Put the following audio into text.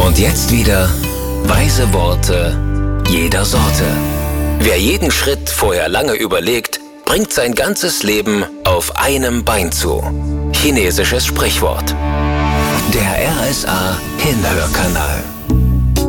Und jetzt wieder weise Worte jeder Sorte. Wer jeden Schritt vorher lange überlegt, bringt sein ganzes Leben auf einem Bein zu. Chinesisches Sprichwort. Der RSA Hinhörkanal.